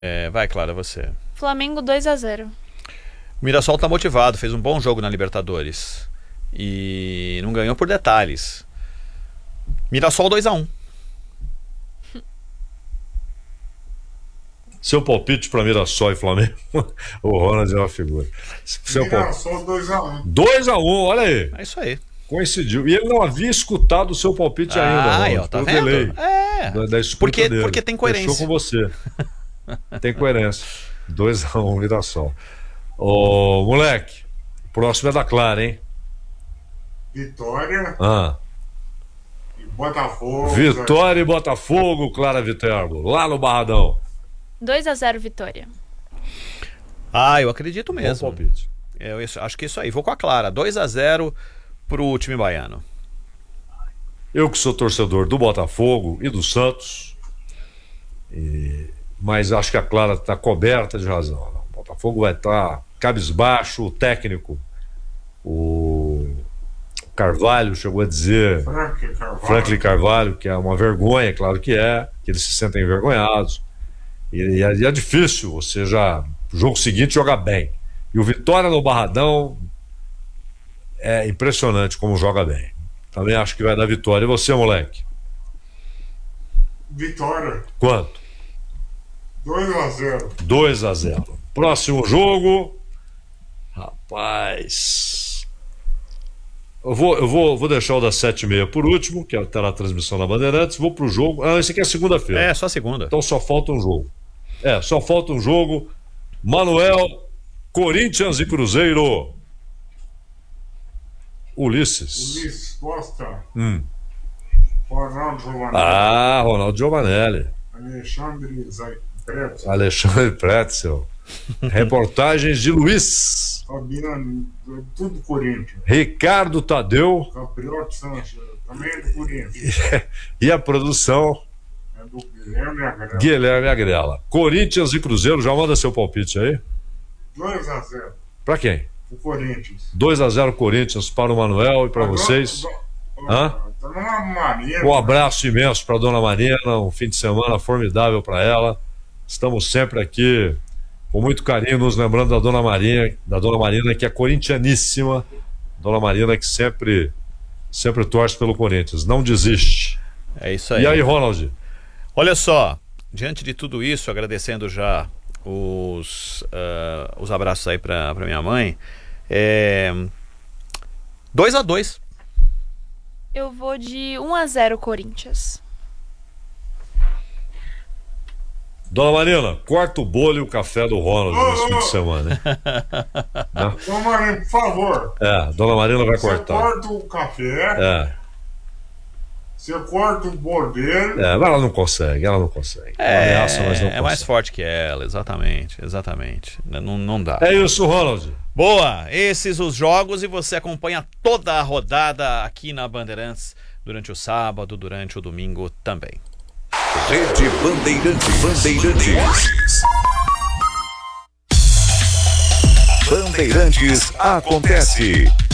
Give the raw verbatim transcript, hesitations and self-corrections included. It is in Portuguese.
É, vai, Clara, você. Flamengo dois a zero. O Mirassol tá motivado, fez um bom jogo na Libertadores. E não ganhou por detalhes. Mirassol dois a um. Seu palpite para Mirassol e Flamengo. O Ronald é uma figura. Seu Mirassol dois a um. dois a um, olha aí. É isso aí. Coincidiu. E ele não havia escutado o seu palpite ah, ainda, Ronald, ó, tá pelo vendo? delay. É. Da, da escuta porque, dele. porque tem coerência. Fechou com você. Tem coerência. dois a um, Mirassol. Ô, moleque, o próximo é da Clara, hein? Vitória Ah. e Botafogo. Vitória e Botafogo, Clara Viterbo, lá no Barradão. dois a zero Vitória. Ah, eu acredito mesmo. Bom palpite. Eu acho que é isso aí. Vou com a Clara. dois a zero pro time baiano. Eu que sou torcedor do Botafogo e do Santos, e... mas acho que a Clara está coberta de razão. O Botafogo vai estar cabisbaixo, o técnico, o Carvalho chegou a dizer, Franklin Carvalho. Franklin Carvalho, que é uma vergonha, claro que é, que eles se sentem envergonhados. E é, e é difícil você já, no jogo seguinte, jogar bem. E o Vitória no Barradão é impressionante como joga bem. Também acho que vai dar vitória. E você, moleque? Vitória Quanto? dois a zero. dois a zero. Próximo jogo. Rapaz. Eu vou, eu vou, vou deixar o das sete e meia por último, que é a transmissão da Bandeirantes. Vou pro jogo. Ah, esse aqui é segunda-feira. É, só segunda. Então só falta um jogo. É, só falta um jogo. Manuel, Corinthians e Cruzeiro. Ulisses. Ulisses Costa. Hum. Ronaldo Giovanelli. Ah, Ronaldo Giovanelli. Alexandre Zay Pretzel. Alexandre Pretzel. Reportagens de Luiz. Fabiano, tudo Corinthians. Ricardo Tadeu. Capriotti Sanches, também é do Corinthians. E a produção, É do Guilherme Agrela. Guilherme Agrela. Corinthians e Cruzeiro, já manda seu palpite aí. dois a zero. Pra quem? O Corinthians. dois a zero Corinthians para o Manuel e para vocês. Hã? Tá numa mania. Um abraço imenso para dona Marina, um fim de semana formidável para ela. Estamos sempre aqui com muito carinho, nos lembrando da dona Marina, da dona Marina que é corintianíssima, dona Marina que sempre, sempre torce pelo Corinthians, não desiste. É isso aí. E aí, Ronald? Olha só, diante de tudo isso, agradecendo já os, uh, os abraços aí para minha mãe, é... dois a dois. Eu vou de um a zero Corinthians. Dona Marina, corta o bolo e o café do Ronald Ô, nesse fim ô. de semana, hein? Né? Dona Marina, por favor. É, Dona Marina vai Você cortar. corta o café, É, você corta o bolo dele. é, mas ela não consegue, ela não consegue. Ela É, ameaça, mas não é mais consegue. forte que ela, exatamente, exatamente. Não, não dá. É isso, Ronald. Boa, esses os jogos e você acompanha toda a rodada aqui na Bandeirantes durante o sábado, durante o domingo também. Rede Bandeirantes. Bandeirantes. Bandeirantes acontece.